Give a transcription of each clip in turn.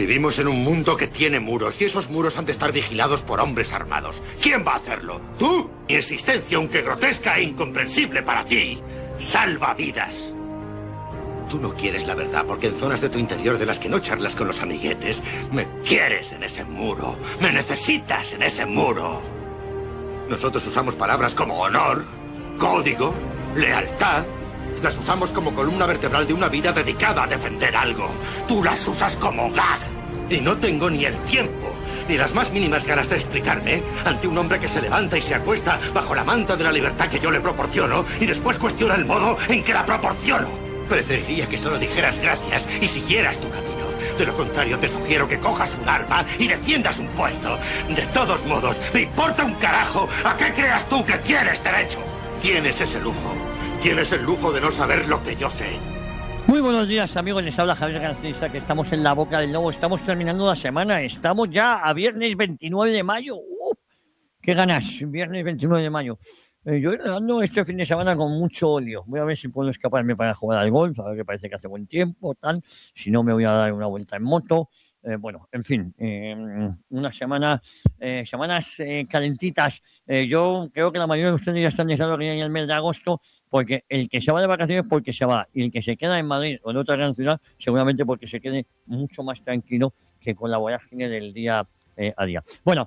Vivimos en un mundo que tiene muros y esos muros han de estar vigilados por hombres armados. ¿Quién va a hacerlo? ¿Tú? Mi existencia, aunque grotesca e incomprensible para ti, salva vidas. Tú no quieres la verdad porque en zonas de tu interior de las que no charlas con los amiguetes, me quieres en ese muro. Me necesitas en ese muro. Nosotros usamos palabras como honor, código, lealtad. Las usamos como columna vertebral de una vida dedicada a defender algo. Tú las usas como gag. Y no tengo ni el tiempo, ni las más mínimas ganas de explicarme ante un hombre que se levanta y se acuesta bajo la manta de la libertad que yo le proporciono y después cuestiona el modo en que la proporciono. Preferiría que solo dijeras gracias y siguieras tu camino. De lo contrario, te sugiero que cojas un arma y defiendas un puesto. De todos modos, me importa un carajo a qué creas tú que tienes derecho. Tienes ese lujo. Tienes el lujo de no saber lo que yo sé. Muy buenos días, amigos. Les habla Javier García, que estamos en la boca del lobo. Estamos terminando la semana. Estamos ya a viernes 29 de mayo. ¡Qué ganas! Viernes 29 de mayo. Yo ando este fin de semana con mucho lío. Voy a ver si puedo escaparme para jugar al golf, a ver que parece que hace buen tiempo, tal. Si no, me voy a dar una vuelta en moto. Bueno, en fin, una semana, semanas calentitas. Yo creo que la mayoría de ustedes ya están deseando que llegue el mes de agosto, porque el que se va de vacaciones porque se va, y el que se queda en Madrid o en otra gran ciudad, seguramente porque se quede mucho más tranquilo que con la vorágine del día a día. Bueno,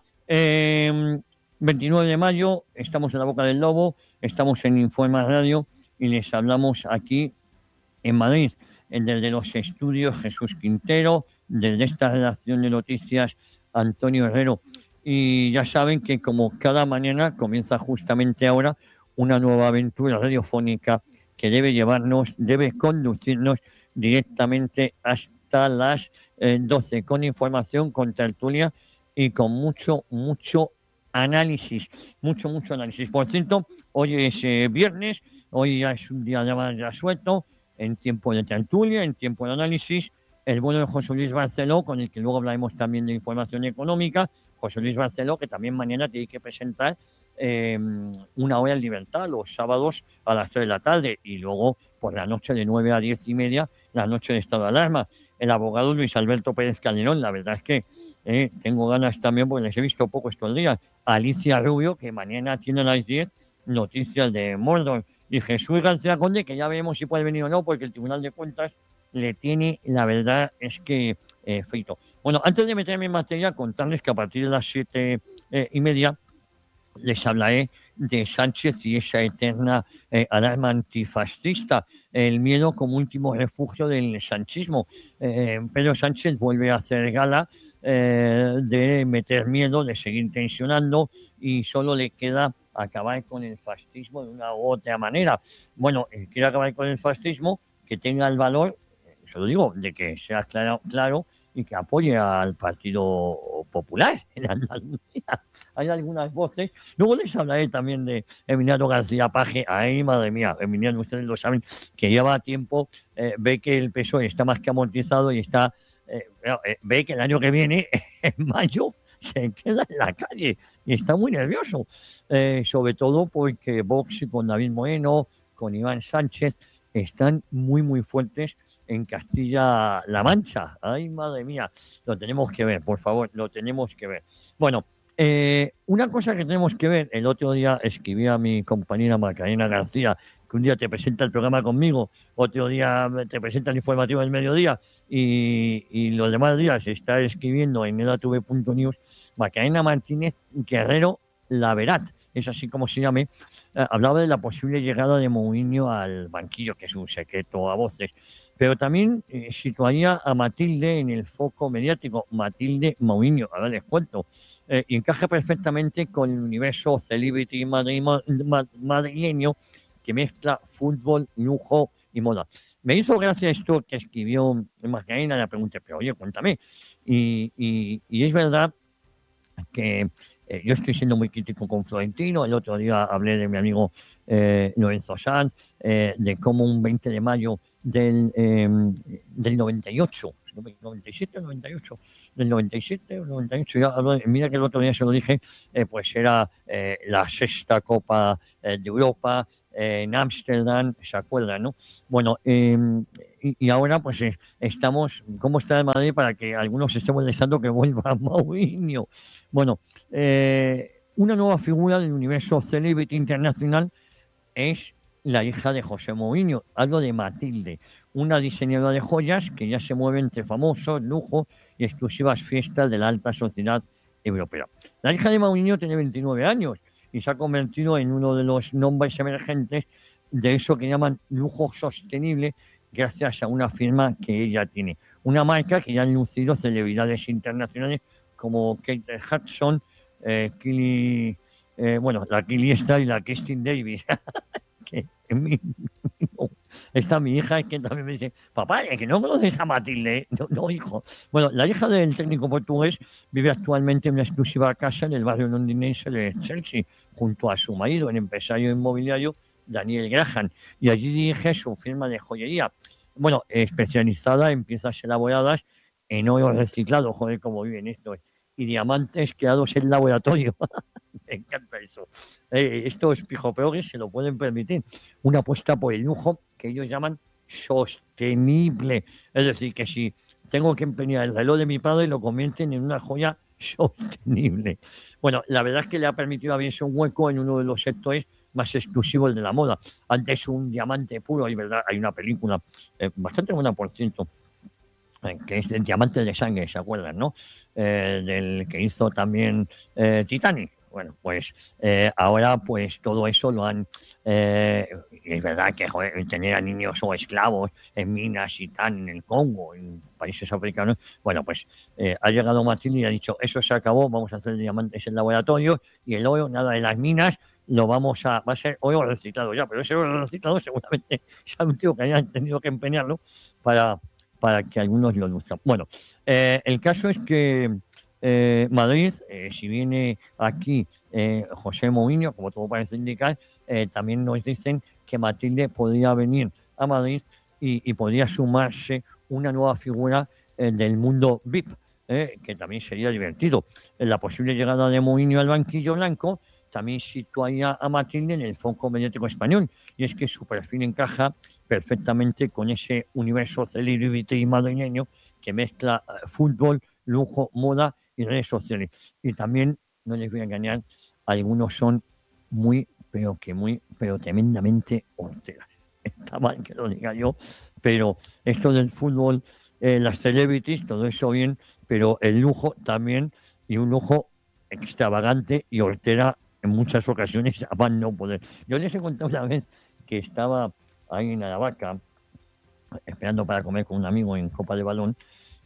29 de mayo, estamos en la boca del lobo, estamos en Informa Radio y les hablamos aquí en Madrid, desde los estudios Jesús Quintero, desde esta redacción de noticias Antonio Herrero. Y ya saben que como cada mañana comienza justamente ahora una nueva aventura radiofónica que debe conducirnos directamente hasta las 12, con información, con tertulia y con mucho análisis, mucho análisis. Por cierto, hoy es viernes, hoy ya es un día ya suelto, en tiempo de tertulia, en tiempo de análisis, el bueno de José Luis Barceló, con el que luego hablaremos también de información económica. José Luis Barceló, que también mañana tiene que presentar una hora en libertad, los sábados a las 3 de la tarde, y luego por la noche de 9 a 10 y media, la noche de estado de alarma. El abogado Luis Alberto Pérez Calderón, la verdad es que tengo ganas también, porque les he visto poco estos días. Alicia Rubio, que mañana tiene a las 10 noticias de Mordor. Y Jesús García Conde, que ya veremos si puede venir o no, porque el Tribunal de Cuentas le tiene, la verdad es que frito. Bueno, antes de meterme en materia, contarles que a partir de las 7 y media les hablaré de Sánchez y esa eterna alarma antifascista, el miedo como último refugio del sanchismo. Pedro Sánchez vuelve a hacer gala de meter miedo, de seguir tensionando, y solo le queda acabar con el fascismo de una u otra manera. Bueno, quiere acabar con el fascismo, que tenga el valor, se lo digo, de que sea claro y que apoye al Partido Popular en Andalucía. Hay algunas voces. Luego les hablaré también de Emiliano García Paje. Ay, madre mía, Emiliano, ustedes lo saben, que lleva tiempo, ve que el PSOE está más que amortizado y está, ve que el año que viene, en mayo, se queda en la calle y está muy nervioso, sobre todo porque Vox con David Moreno, con Iván Sánchez, están muy fuertes en Castilla-La Mancha. Ay, madre mía, lo tenemos que ver, por favor, lo tenemos que ver. Bueno, una cosa que tenemos que ver, el otro día escribí a mi compañera Macarena García, que un día te presenta el programa conmigo, otro día te presenta el informativo del mediodía, y los demás días está escribiendo en edatv.news. Macarena Martínez Guerrero Laverat, es así como se llame, hablaba de la posible llegada de Mourinho al banquillo, que es un secreto a voces, pero también situaría a Matilde en el foco mediático. Matilde Mourinho, ahora les cuento, y encaja perfectamente con el universo celebrity madrileño que mezcla fútbol, lujo y moda. Me hizo gracia esto que escribió Macarena, le pregunté, pero oye, cuéntame. Y es verdad que yo estoy siendo muy crítico con Florentino. El otro día hablé de mi amigo Lorenzo Sanz, de cómo un 20 de mayo del 98, 97 o 98, del 97 o 98, mira que el otro día se lo dije, pues era la sexta Copa de Europa en Ámsterdam, ¿se acuerdan, no? Bueno, y ahora pues estamos, ¿cómo está el Madrid para que algunos estemos deseando que vuelva Mourinho? Bueno, una nueva figura del universo celebrity internacional es la hija de José Mourinho. Hablo de Matilde, una diseñadora de joyas que ya se mueve entre famosos, lujo y exclusivas fiestas de la alta sociedad europea. La hija de Mourinho tiene 29 años y se ha convertido en uno de los nombres emergentes de eso que llaman lujo sostenible gracias a una firma que ella tiene. Una marca que ya han lucido celebridades internacionales como Kate Hudson, la Kylie Starr y la Kristin Davis. Que mi, Está mi hija que también me dice, papá, es que no conoces a Matilde. No, no, hijo. Bueno, la hija del técnico portugués vive actualmente en una exclusiva casa en el barrio londinense de Chelsea, junto a su marido, el empresario inmobiliario Daniel Graham, y allí dirige su firma de joyería. Bueno, especializada en piezas elaboradas en oro reciclado, joder, cómo viven estos, y diamantes creados en laboratorio. Me encanta eso. Estos pijopeores se lo pueden permitir. Una apuesta por el lujo que ellos llaman sostenible. Es decir, que si tengo que empeñar el reloj de mi padre, lo convierten en una joya sostenible. Bueno, la verdad es que le ha permitido abrirse un hueco en uno de los sectores más exclusivos de la moda. Antes un diamante puro, y verdad, hay una película bastante buena, por cierto, que es el diamante de sangre, ¿se acuerdan, no? Del que hizo también Titanic. Bueno, pues ahora pues todo eso lo han... es verdad que joder, tener a niños o esclavos en minas y tal, en el Congo, en países africanos, bueno, pues ha llegado Matilde y ha dicho, eso se acabó, vamos a hacer diamantes en laboratorio y el oro, nada de las minas, va a ser oro reciclado ya, pero ese oro reciclado seguramente es un tío que hayan tenido que empeñarlo para que algunos lo luzcan. Bueno, el caso es que Madrid, si viene aquí José Mourinho, como todo parece indicar, también nos dicen que Matilde podría venir a Madrid y podría sumarse una nueva figura del mundo VIP, que también sería divertido. La posible llegada de Mourinho al banquillo blanco también situaría a Matilde en el foco mediático español, y es que su perfil encaja perfectamente con ese universo celebrity madrileño que mezcla fútbol, lujo, moda y redes sociales. Y también, no les voy a engañar, algunos son pero tremendamente horteras. Está mal que lo diga yo, pero esto del fútbol, las celebrities, todo eso bien, pero el lujo también, y un lujo extravagante y hortera en muchas ocasiones a más no poder. Yo les he contado una vez que estaba ahí en Aravaca, esperando para comer con un amigo en Copa de Balón,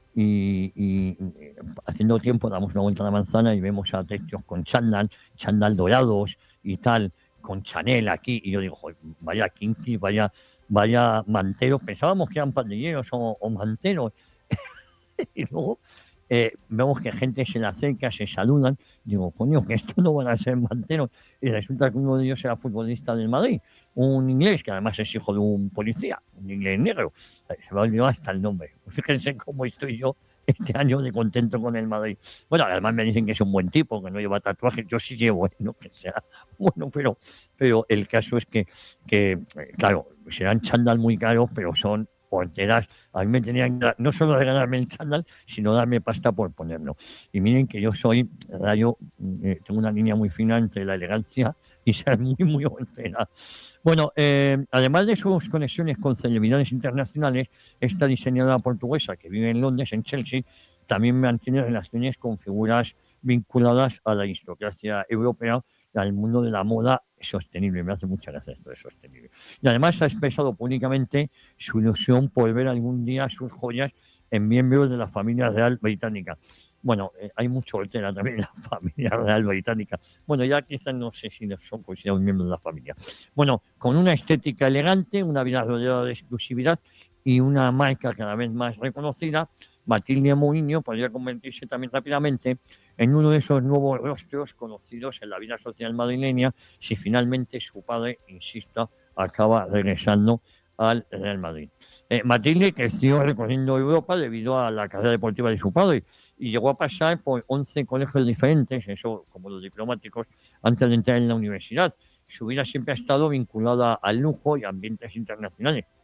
y haciendo tiempo damos una vuelta a la manzana y vemos a textos con chándal dorados y tal, con Chanel aquí, y yo digo, joder, vaya kinky, vaya manteros, pensábamos que eran pandilleros o manteros, y luego vemos que gente se le acerca, se saludan, digo, coño, que esto no van a ser manteros, y resulta que uno de ellos era futbolista del Madrid, un inglés que además es hijo de un policía, un inglés negro, se me ha olvidado hasta el nombre. Fíjense cómo estoy yo este año de contento con el Madrid. Bueno, además me dicen que es un buen tipo, que no lleva tatuajes, yo sí llevo, no que sea bueno, pero el caso es que claro, serán chándal muy caros, pero son porteras. A mí me tenían que no solo regalarme el chándal, sino darme pasta por ponerlo. Y miren que yo soy, tengo una línea muy fina entre la elegancia y ser muy portera. Bueno, además de sus conexiones con celebridades internacionales, esta diseñadora portuguesa que vive en Londres, en Chelsea, también mantiene relaciones con figuras vinculadas a la aristocracia europea y al mundo de la moda sostenible. Me hace mucha gracia esto de sostenible. Y además ha expresado públicamente su ilusión por ver algún día sus joyas en miembros de la familia real británica. Bueno, hay mucho hortera también en la familia real británica. Bueno, ya quizás no sé si son considerados miembros de la familia. Bueno, con una estética elegante, una vida rodeada de exclusividad y una marca cada vez más reconocida, Matilde Mourinho podría convertirse también rápidamente en uno de esos nuevos rostros conocidos en la vida social madrileña si finalmente su padre, insisto, acaba regresando al Real Madrid. Matilde creció recorriendo Europa debido a la carrera deportiva de su padre y llegó a pasar por 11 colegios diferentes, eso como los diplomáticos, antes de entrar en la universidad. Su vida siempre ha estado vinculada al lujo y ambientes internacionales.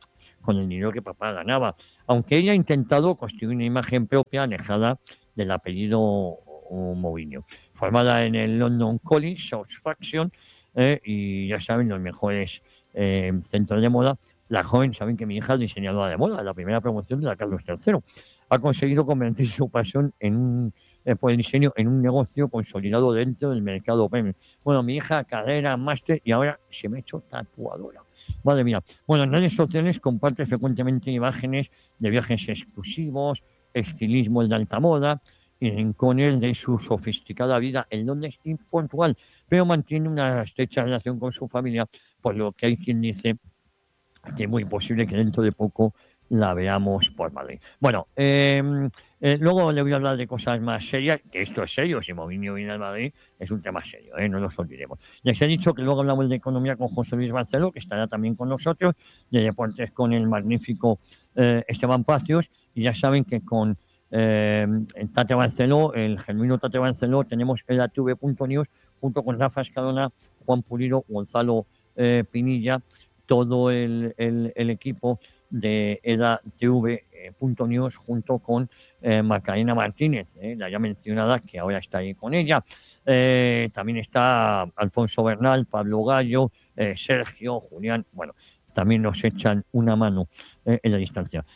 con el dinero que papá ganaba. Aunque ella ha intentado construir una imagen propia alejada del apellido Mourinho. Formada en el London College of Fashion, y ya saben, los mejores centros de moda, la joven, saben que mi hija es diseñadora de moda, la primera promoción de la Carlos III. Ha conseguido convertir su pasión por el diseño en un negocio consolidado dentro del mercado premium. Bueno, mi hija, carrera, máster y ahora se me ha hecho tatuadora. Madre mía. Bueno, en redes sociales comparte frecuentemente imágenes de viajes exclusivos, estilismo de alta moda y rincones de su sofisticada vida en Londres y Portugal, pero mantiene una estrecha relación con su familia, por lo que hay quien dice que es muy posible que dentro de poco la veamos por Madrid. Bueno, luego le voy a hablar de cosas más serias, que esto es serio, si Mourinho viene al Madrid es un tema serio, no nos olvidemos. Les he dicho que luego hablamos de economía con José Luis Barceló, que estará también con nosotros, de deportes con el magnífico Esteban Pacios, y ya saben que con Tate Barceló, el genuino Tate Barceló, tenemos el ATV.news junto con Rafa Escalona, Juan Pulido, Gonzalo Pinilla, todo el equipo de EDATV.news junto con Macarena Martínez, la ya mencionada, que ahora está ahí con ella. También está Alfonso Bernal, Pablo Gallo, Sergio, Julián, bueno, también nos echan una mano en la distancia.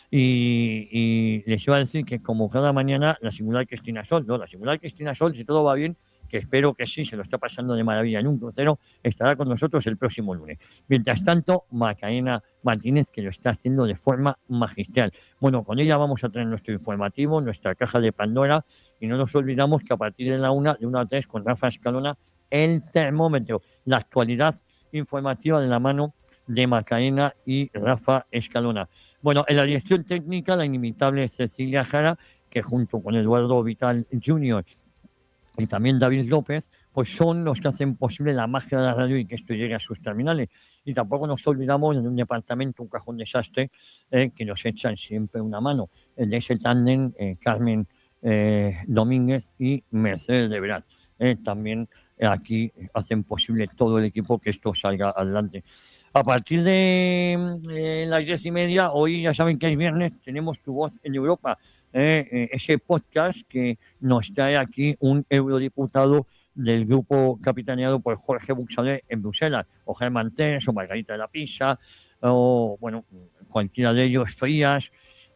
Y les iba a decir que como cada mañana la singular Cristina Sol, ¿no? La singular Cristina Sol, si todo va bien, que espero que sí, se lo está pasando de maravilla en un crucero, estará con nosotros el próximo lunes. Mientras tanto, Macarena Martínez, que lo está haciendo de forma magistral. Bueno, con ella vamos a tener nuestro informativo, nuestra caja de Pandora, y no nos olvidamos que a partir de la 1, de 1 a 3, con Rafa Escalona, el termómetro, la actualidad informativa de la mano de Macarena y Rafa Escalona. Bueno, en la dirección técnica, la inimitable Cecilia Jara, que junto con Eduardo Vital Jr. y también David López, pues son los que hacen posible la magia de la radio y que esto llegue a sus terminales. Y tampoco nos olvidamos de un departamento, un cajón desastre, que nos echan siempre una mano, el de ese tándem Carmen Domínguez y Mercedes de Verán. También aquí hacen posible todo el equipo que esto salga adelante. A partir de las 10:30, hoy ya saben que es viernes, tenemos Tu Voz en Europa, ese podcast que nos trae aquí un eurodiputado del grupo capitaneado por Jorge Buxader en Bruselas, o Germán Terz, o Margarita de la Pisa, o bueno, cualquiera de ellos, Frías,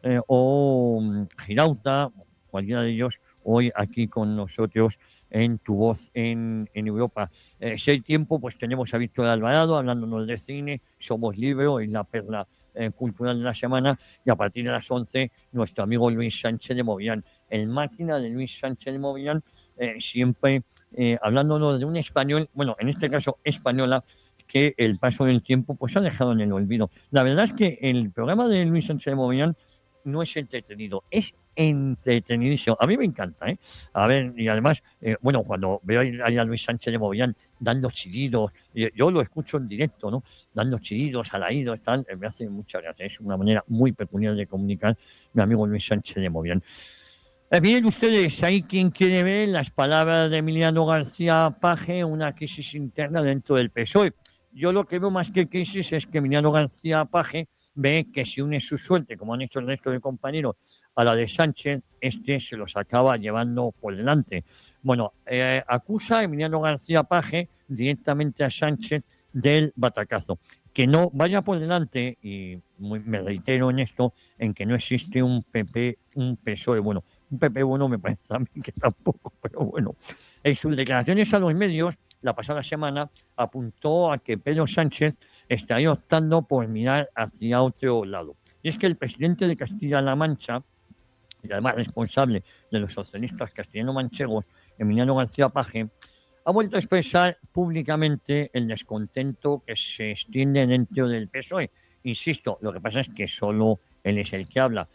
o Girauta, cualquiera de ellos, hoy aquí con nosotros en Tu Voz en Europa. Si hay tiempo, pues tenemos a Víctor Alvarado hablándonos de cine, Somos Libro, es la perla cultural de la semana, y a partir de las 11, nuestro amigo Luis Sánchez de Movillán, el máquina de Luis Sánchez de Movillán, siempre hablándonos de un español, bueno, en este caso española, que el paso del tiempo pues ha dejado en el olvido. La verdad es que el programa de Luis Sánchez de Movillán no es entretenido, es entretenidísimo. A mí me encanta, ¿eh? A ver, y además, bueno, cuando veo ahí a Luis Sánchez de Movillán dando chillidos, yo lo escucho en directo, ¿no? Dando chillidos, alaridos, tal, me hace mucha gracia. Es una manera muy peculiar de comunicar mi amigo Luis Sánchez de Movillán. Miren ustedes, hay quien quiere ver las palabras de Emiliano García Paje, una crisis interna dentro del PSOE. Yo lo que veo más que crisis es que Emiliano García Paje ve que si une su suerte, como han hecho el resto de compañeros, a la de Sánchez, este se los acaba llevando por delante. Bueno, acusa a Emiliano García Paje directamente a Sánchez del batacazo. Que no vaya por delante, y me reitero en esto, en que no existe un PP, un PSOE bueno. Un PP bueno me parece a mí que tampoco, pero bueno. En sus declaraciones a los medios, la pasada semana, apuntó a que Pedro Sánchez estaría optando por mirar hacia otro lado. Y es que el presidente de Castilla-La Mancha, y además responsable de los socialistas castellano-manchegos, Emiliano García Paje, ha vuelto a expresar públicamente el descontento que se extiende dentro del PSOE. Insisto, lo que pasa es que solo él es el que habla.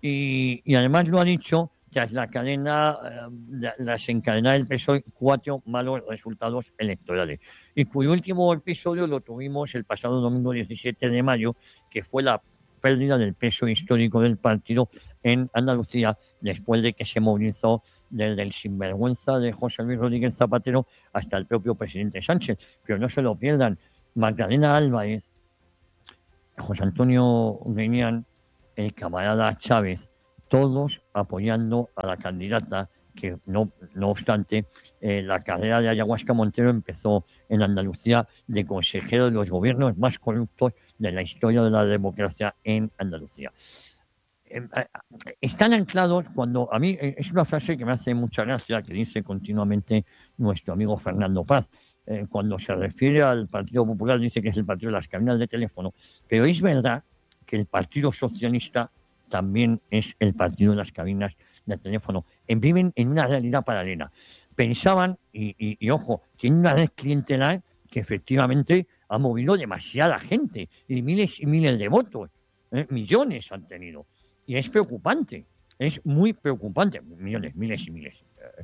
Y además lo ha dicho tras la desencadenada del PSOE 4 malos resultados electorales. Y cuyo último episodio lo tuvimos el pasado domingo 17 de mayo, que fue la pérdida del peso histórico del partido en Andalucía, después de que se movilizó desde el sinvergüenza de José Luis Rodríguez Zapatero hasta el propio presidente Sánchez. Pero no se lo pierdan, Magdalena Álvarez José Antonio Griñán, el camarada Chávez, todos apoyando a la candidata que no obstante, la carrera de Ayahuasca Montero empezó en Andalucía de consejero de los gobiernos más corruptos de la historia de la democracia en Andalucía. Están anclados cuando a mí es una frase que me hace mucha gracia, que dice continuamente nuestro amigo Fernando Paz. Cuando se refiere al Partido Popular dice que es el partido de las cabinas de teléfono, pero es verdad que el Partido Socialista también es el partido de las cabinas de teléfono. Viven en una realidad paralela. Pensaban, y ojo, tienen una red clientelar que efectivamente ha movido demasiada gente y miles de votos. Millones han tenido. Y es preocupante, es muy preocupante, millones, miles y miles.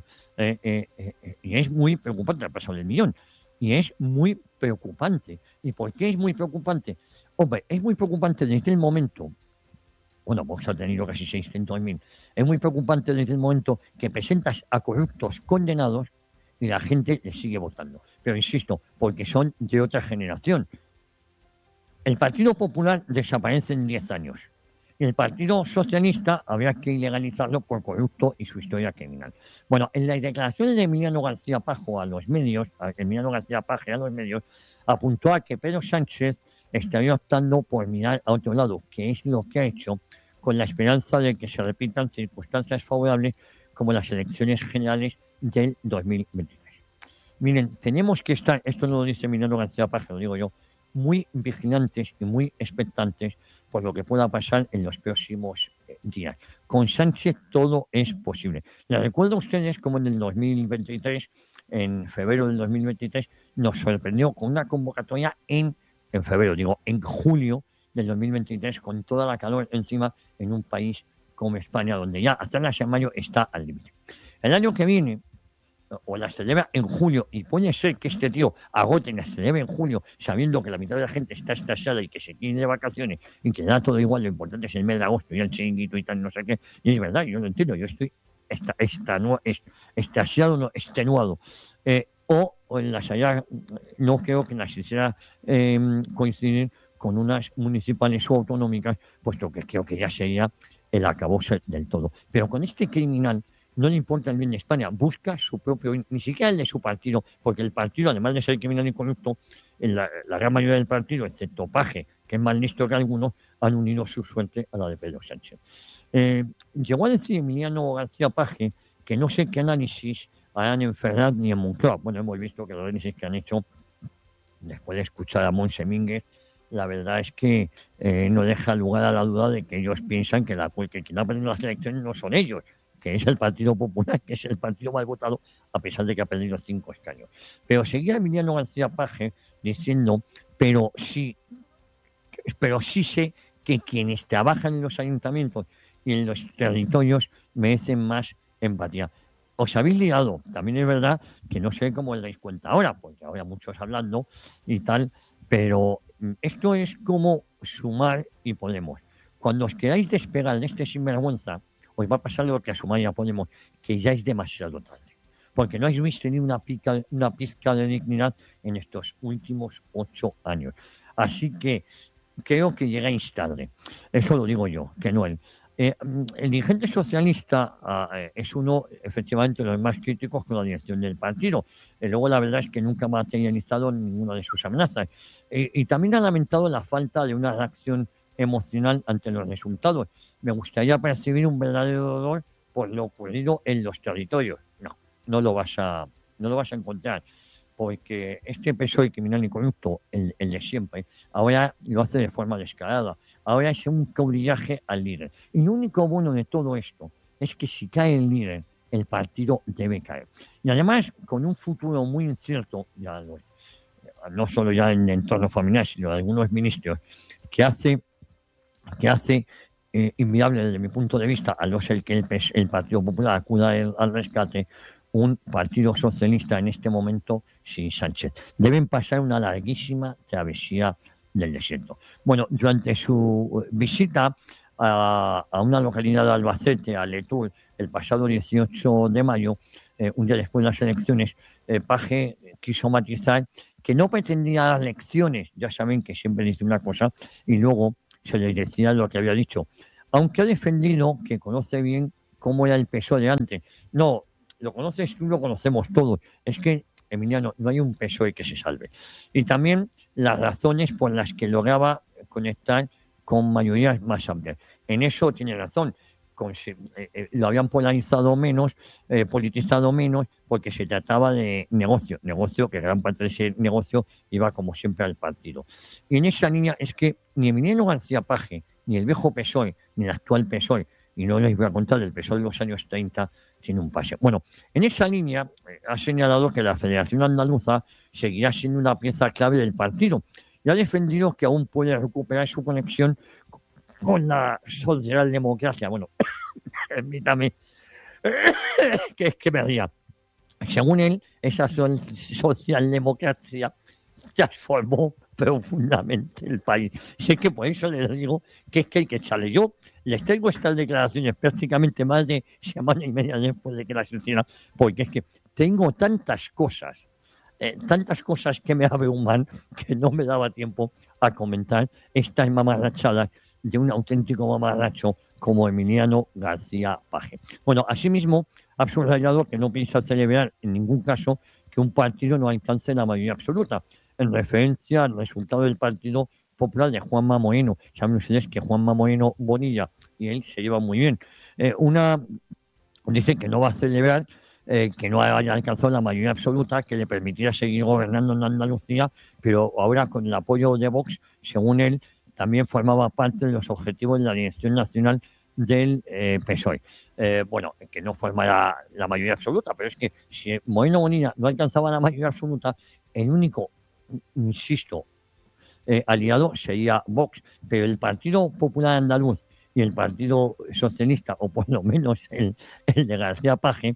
Y es muy preocupante, ha pasado el millón. Y es muy preocupante. ¿Y por qué es muy preocupante? Hombre, es muy preocupante desde el momento, bueno, Vox ha tenido casi 600.000, es muy preocupante desde el momento que presentas a corruptos condenados y la gente les sigue votando. Pero insisto, porque son de otra generación. El Partido Popular desaparece en 10 años. Y el Partido Socialista habría que ilegalizarlo por corrupto y su historia criminal. Bueno, en las declaraciones de Emiliano García Paje a los medios, apuntó a que Pedro Sánchez estaría optando por mirar a otro lado, que es lo que ha hecho, con la esperanza de que se repitan circunstancias favorables como las elecciones generales del 2023. Miren, tenemos que estar, esto no lo dice Emiliano García Paje, lo digo yo, muy vigilantes y muy expectantes por lo que pueda pasar en los próximos días. Con Sánchez todo es posible. Les recuerdo a ustedes cómo en el 2023, en febrero del 2023, nos sorprendió con una convocatoria en febrero, digo, en julio del 2023, con toda la calor encima en un país como España, donde ya hasta el mayo está al límite. El año que viene, o las celebra en julio, y puede ser que este tío agote y las celebre en julio, sabiendo que la mitad de la gente está estasiada y que se tiene de vacaciones y que da todo igual, lo importante es el mes de agosto y el chiringuito y tal, no sé qué, y es verdad, yo lo entiendo, yo estoy estasiado, no, extenuado. O en las allá, no creo que las hiciera coincidir con unas municipales o autonómicas, puesto que creo que ya sería el acabose del todo. Pero con este criminal no le importa el bien de España, busca su propio bien, ni siquiera el de su partido, porque el partido, además de ser criminal y corrupto, la gran mayoría del partido, excepto Paje, que es más listo que algunos, han unido su suerte a la de Pedro Sánchez. Llegó a decir Emiliano García Paje que no sé qué análisis harán en Ferraz ni en Moncloa. Bueno, hemos visto que los análisis que han hecho, después de escuchar a Monse Mínguez, la verdad es que no deja lugar a la duda de que ellos piensan que quien ha perdido las elecciones no son ellos, que es el Partido Popular, que es el partido más votado, a pesar de que ha perdido 5 escaños. Pero seguía Emiliano García Paje diciendo, pero sí sé que quienes trabajan en los ayuntamientos y en los territorios merecen más empatía. Os habéis liado, también es verdad que no sé cómo os dais cuenta ahora, porque ahora muchos hablando y tal, pero esto es como Sumar y Podemos. Cuando os queráis despegar de este sinvergüenza, os va a pasar lo que a Sumar y a Podemos, que ya es demasiado tarde. Porque no habéis visto ni una pizca de dignidad en estos últimos 8 años. Así que creo que llegáis tarde. Eso lo digo yo, que no él. El dirigente socialista es uno, efectivamente, de los más críticos con la dirección del partido. Luego, la verdad es que nunca ha materializado ninguna de sus amenazas. Y también ha lamentado la falta de una reacción emocional ante los resultados. Me gustaría percibir un verdadero dolor por lo ocurrido en los territorios. No, no lo vas a encontrar, porque este PSOE criminal y corrupto, el de siempre, ahora lo hace de forma descarada. Ahora es un caudillaje al líder. Y lo único bueno de todo esto es que si cae el líder, el partido debe caer. Y además, con un futuro muy incierto, no solo ya en el entorno familiar, sino de algunos ministros, que hace inviable desde mi punto de vista, a no ser que el Partido Popular acuda al rescate, un partido socialista en este momento sin Sánchez. Deben pasar una larguísima travesía del desierto. Bueno, durante su visita a una localidad de Albacete, a Letur, el pasado 18 de mayo, un día después de las elecciones, Paje quiso matizar que no pretendía dar lecciones, ya saben que siempre dice una cosa y luego se les decía lo que había dicho, aunque ha defendido que conoce bien cómo era el PSOE de antes. No, lo conoces tú, lo conocemos todos. Es que, Emiliano, no hay un PSOE que se salve. Y también las razones por las que lograba conectar con mayorías más amplias. En eso tiene razón. Lo habían polarizado menos, politizado menos, porque se trataba de negocio que gran parte de ese negocio iba como siempre al partido. Y en esa línea es que ni Emiliano García Paje, ni el viejo PSOE, ni el actual PSOE, y no les voy a contar del PSOE de los años 30, tiene un pase. Bueno, en esa línea ha señalado que la Federación Andaluza seguirá siendo una pieza clave del partido y ha defendido que aún puede recuperar su conexión con la socialdemocracia. Bueno, permítame que es que me ría. Según él, esa socialdemocracia transformó profundamente el país. Sé que por eso les digo que es que hay que echarle. Yo les traigo estas declaraciones prácticamente más de semana y media después de que las hiciera, porque es que tengo tantas cosas que me abruman que no me daba tiempo a comentar estas mamarrachadas de un auténtico mamarracho como Emiliano García Paje. Bueno, asimismo, ha subrayado que no piensa celebrar en ningún caso que un partido no alcance la mayoría absoluta, en referencia al resultado del Partido Popular de Juanma Moreno. Saben ustedes que Juanma Moreno Bonilla y él se llevan muy bien. Dice que no va a celebrar que no haya alcanzado la mayoría absoluta que le permitiera seguir gobernando en Andalucía, pero ahora con el apoyo de Vox, según él, también formaba parte de los objetivos de la dirección nacional del PSOE. Bueno, que no formará la mayoría absoluta, pero es que si Moreno Bonilla no alcanzaba la mayoría absoluta, el único, insisto, aliado sería Vox, pero el Partido Popular Andaluz y el Partido Socialista, o por lo menos el de García Paje,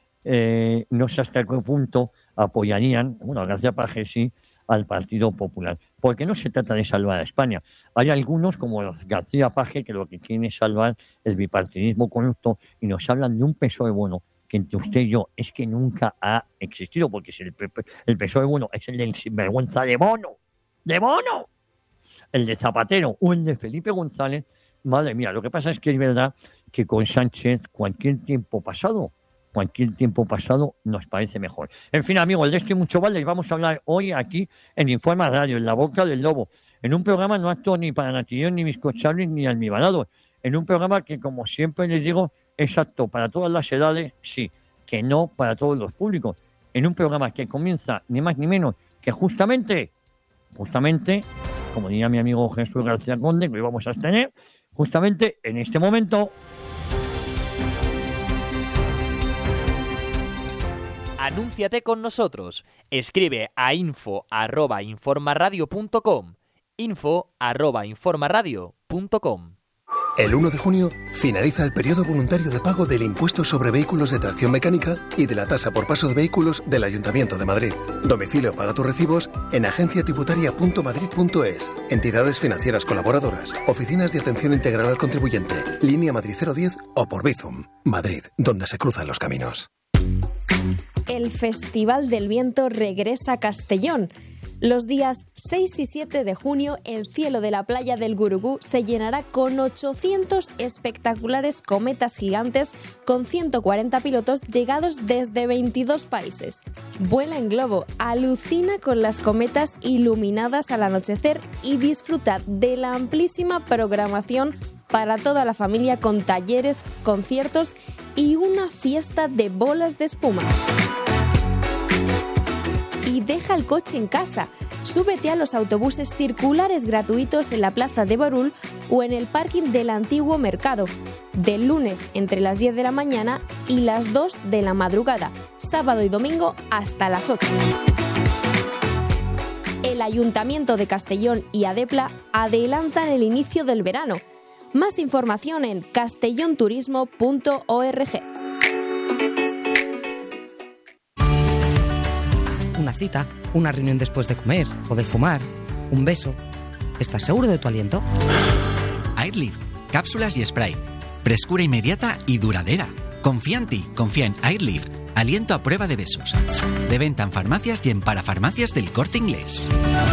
no sé hasta qué punto apoyarían, bueno, García Paje sí, al Partido Popular, porque no se trata de salvar a España. Hay algunos, como García Paje, que lo que quieren es salvar el bipartidismo corrupto y nos hablan de un PSOE bueno, que entre usted y yo es que nunca ha existido, porque si el PSOE bueno es el del sinvergüenza de Bono, el de Zapatero o el de Felipe González, madre mía. Lo que pasa es que es verdad que con Sánchez cualquier tiempo pasado nos parece mejor. En fin, amigos, de esto y mucho vale, y vamos a hablar hoy aquí en Informa Radio, en La Boca del Lobo, en un programa no apto ni para natillón, ni bizcochables, ni almibarados, en un programa que, como siempre les digo, es apto para todas las edades, sí, que no para todos los públicos, en un programa que comienza ni más ni menos que justamente, como diría mi amigo Jesús García Conde, que hoy vamos a tener, justamente en este momento. Anúnciate con nosotros. Escribe a info@informaradio.com. info@informaradio.com. El 1 de junio finaliza el periodo voluntario de pago del impuesto sobre vehículos de tracción mecánica y de la tasa por paso de vehículos del Ayuntamiento de Madrid. Domicilio paga tus recibos en agenciatributaria.madrid.es, entidades financieras colaboradoras, oficinas de atención integral al contribuyente, línea Madrid 010 o por Bizum. Madrid, donde se cruzan los caminos. El Festival del Viento regresa a Castellón. Los días 6 y 7 de junio, el cielo de la playa del Gurugú se llenará con 800 espectaculares cometas gigantes con 140 pilotos llegados desde 22 países. Vuela en globo, alucina con las cometas iluminadas al anochecer y disfruta de la amplísima programación para toda la familia con talleres, conciertos y una fiesta de bolas de espuma. Y deja el coche en casa. Súbete a los autobuses circulares gratuitos en la Plaza de Barul o en el parking del antiguo mercado, del lunes entre las 10 de la mañana y las 2 de la madrugada, sábado y domingo hasta las 8. El Ayuntamiento de Castellón y Adepla adelantan el inicio del verano. Más información en castellonturismo.org. Una cita, una reunión después de comer o de fumar, un beso. ¿Estás seguro de tu aliento? Airlift, cápsulas y spray. Frescura inmediata y duradera. Confía en ti, confía en Airlift. Aliento a prueba de besos. De venta en farmacias y en parafarmacias del Corte Inglés.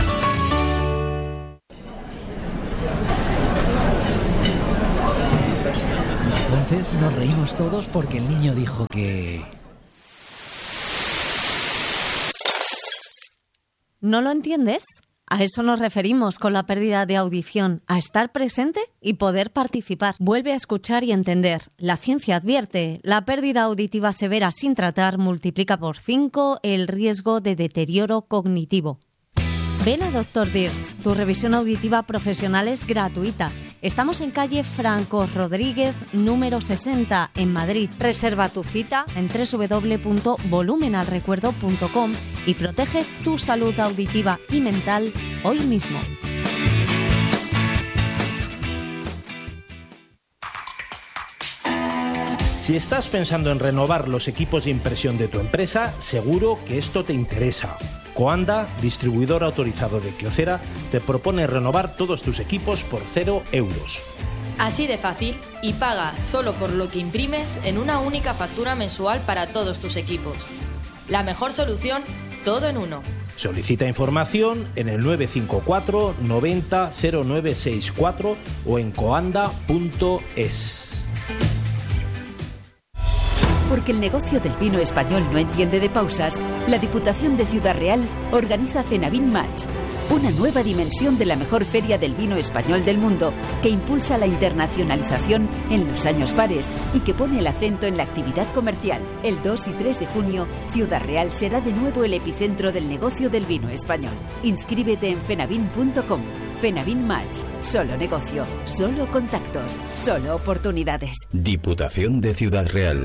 Entonces nos reímos todos porque el niño dijo que... ¿No lo entiendes? A eso nos referimos con la pérdida de audición, a estar presente y poder participar. Vuelve a escuchar y entender. La ciencia advierte, la pérdida auditiva severa sin tratar multiplica por 5 el riesgo de deterioro cognitivo. Ven a Dr. Dears, tu revisión auditiva profesional es gratuita. Estamos en calle Franco Rodríguez, número 60, en Madrid. Reserva tu cita en www.volumenalrecuerdo.com y protege tu salud auditiva y mental hoy mismo. Si estás pensando en renovar los equipos de impresión de tu empresa, seguro que esto te interesa. Coanda, distribuidor autorizado de Kyocera, te propone renovar todos tus equipos por 0 euros. Así de fácil, y paga solo por lo que imprimes en una única factura mensual para todos tus equipos. La mejor solución, todo en uno. Solicita información en el 954 90 0964 o en coanda.es. Porque el negocio del vino español no entiende de pausas, la Diputación de Ciudad Real organiza Fenavin Match, una nueva dimensión de la mejor feria del vino español del mundo, que impulsa la internacionalización en los años pares y que pone el acento en la actividad comercial. El 2 y 3 de junio, Ciudad Real será de nuevo el epicentro del negocio del vino español. Inscríbete en fenavin.com. Fenavin Match. Solo negocio, solo contactos, solo oportunidades. Diputación de Ciudad Real.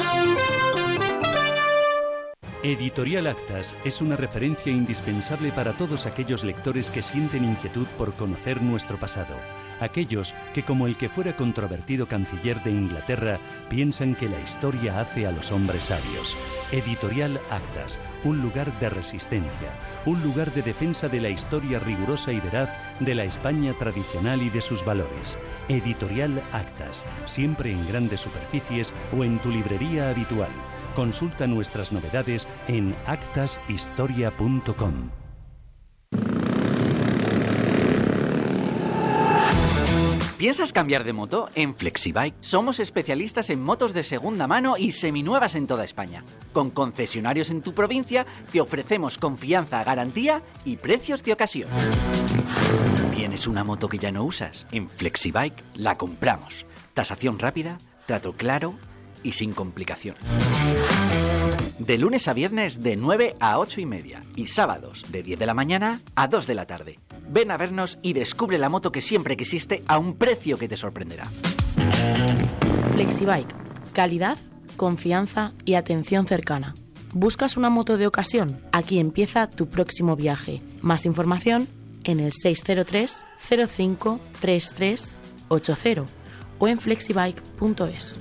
Editorial Actas es una referencia indispensable para todos aquellos lectores que sienten inquietud por conocer nuestro pasado. Aquellos que, como el que fuera controvertido canciller de Inglaterra, piensan que la historia hace a los hombres sabios. Editorial Actas, un lugar de resistencia, un lugar de defensa de la historia rigurosa y veraz de la España tradicional y de sus valores. Editorial Actas, siempre en grandes superficies o en tu librería habitual. Consulta nuestras novedades en actashistoria.com. ¿Piensas cambiar de moto? En Flexibike somos especialistas en motos de segunda mano y seminuevas en toda España. Con concesionarios en tu provincia te ofrecemos confianza, garantía y precios de ocasión. ¿Tienes una moto que ya no usas? En Flexibike la compramos. Tasación rápida, trato claro y sin complicaciones. De lunes a viernes de 9 a 8 y media y sábados de 10 de la mañana a 2 de la tarde. Ven a vernos y descubre la moto que siempre quisiste a un precio que te sorprenderá. Flexibike. Calidad, confianza y atención cercana. ¿Buscas una moto de ocasión? Aquí empieza tu próximo viaje. Más información en el 603 05 33 80 o en flexibike.es.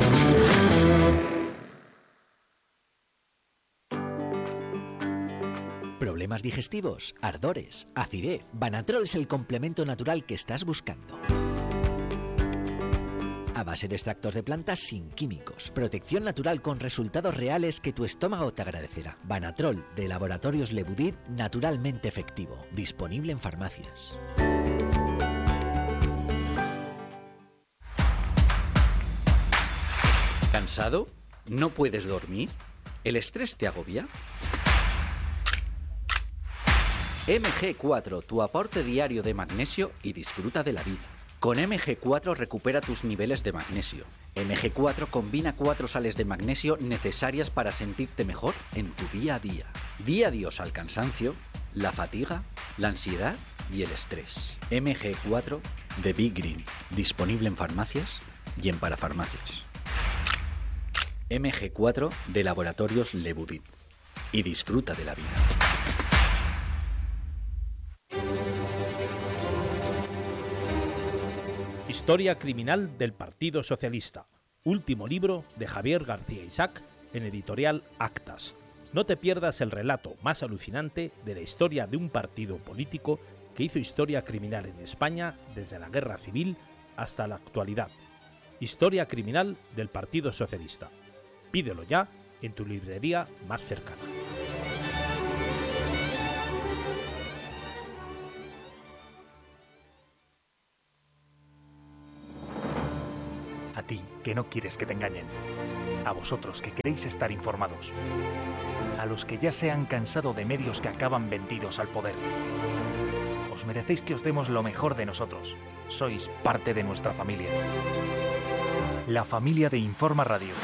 ¿Problemas digestivos? ¿Ardores? ¿Acidez? Banatrol es el complemento natural que estás buscando. A base de extractos de plantas sin químicos. Protección natural con resultados reales que tu estómago te agradecerá. Banatrol de Laboratorios Le Boudid, naturalmente efectivo. Disponible en farmacias. ¿Cansado? ¿No puedes dormir? ¿El estrés te agobia? MG4, tu aporte diario de magnesio y disfruta de la vida. Con MG4 recupera tus niveles de magnesio. MG4 combina 4 sales de magnesio necesarias para sentirte mejor en tu día a día. Di adiós al cansancio, la fatiga, la ansiedad y el estrés. MG4 de Big Green, disponible en farmacias y en parafarmacias. MG4 de Laboratorios Le Boudid. Y disfruta de la vida. Historia criminal del Partido Socialista. Último libro de Javier García Isaac en editorial Actas. No te pierdas el relato más alucinante de la historia de un partido político que hizo historia criminal en España desde la Guerra Civil hasta la actualidad. Historia criminal del Partido Socialista. Pídelo ya en tu librería más cercana. A ti, que no quieres que te engañen. A vosotros, que queréis estar informados. A los que ya se han cansado de medios que acaban vendidos al poder. Os merecéis que os demos lo mejor de nosotros. Sois parte de nuestra familia. La familia de Informa Radio.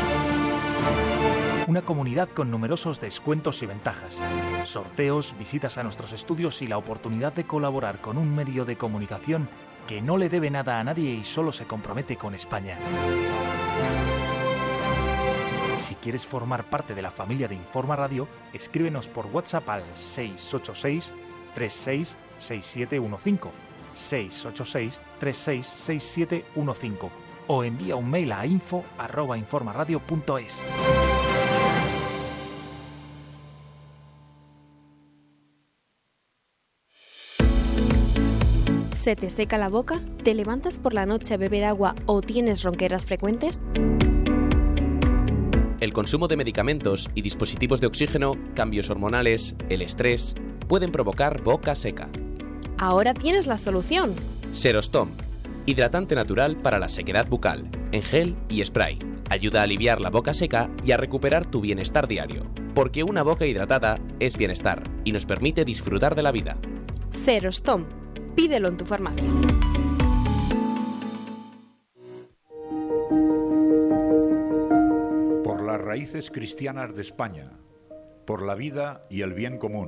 Una comunidad con numerosos descuentos y ventajas. Sorteos, visitas a nuestros estudios y la oportunidad de colaborar con un medio de comunicación que no le debe nada a nadie y solo se compromete con España. Si quieres formar parte de la familia de Informa Radio, escríbenos por WhatsApp al 686 36 6715, 686 36 6715 o envía un mail a info@informaradio.es. ¿Se te seca la boca? ¿Te levantas por la noche a beber agua o tienes ronqueras frecuentes? El consumo de medicamentos y dispositivos de oxígeno, cambios hormonales, el estrés, pueden provocar boca seca. Ahora tienes la solución. Serostom, hidratante natural para la sequedad bucal, en gel y spray. Ayuda a aliviar la boca seca y a recuperar tu bienestar diario. Porque una boca hidratada es bienestar y nos permite disfrutar de la vida. Serostom. Pídelo en tu farmacia. Por las raíces cristianas de España, por la vida y el bien común.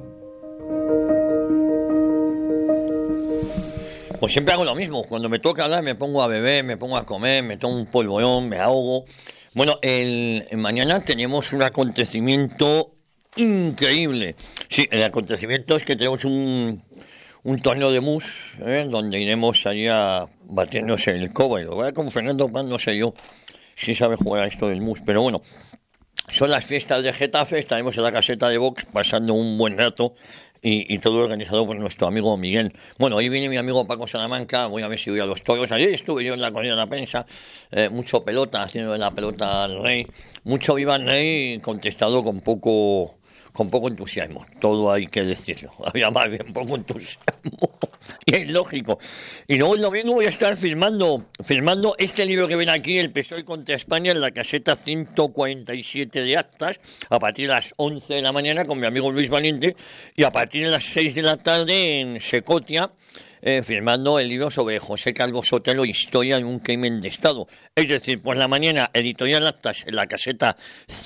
Pues siempre hago lo mismo. Cuando me toca hablar me pongo a beber, me pongo a comer, me tomo un polvorón, me ahogo. Bueno, mañana tenemos un acontecimiento increíble. Sí, el acontecimiento es que tenemos un torneo de mus, donde iremos allá batiéndose el cobre. Lo voy a con Fernando Pan, no sé yo si sabe jugar a esto del mus, pero bueno, son las fiestas de Getafe, estaremos en la caseta de Vox pasando un buen rato y todo organizado por nuestro amigo Miguel. Bueno, hoy viene mi amigo Paco Salamanca, voy a ver si voy a los toros. Ayer estuve yo en la corrida de la prensa, mucho pelota, haciendo de la pelota al rey, mucho viva el rey, contestado con poco entusiasmo, todo hay que decirlo. Había más bien poco entusiasmo, y es lógico. Y luego el domingo voy a estar firmando este libro que ven aquí, El PSOE contra España, en la caseta 147 de Actas, a partir de las 11 de la mañana con mi amigo Luis Valiente, y a partir de las 6 de la tarde en Secotia, firmando el libro sobre José Calvo Sotelo, Historia de un crimen de Estado. Es decir, por la mañana, editorial Actas en la caseta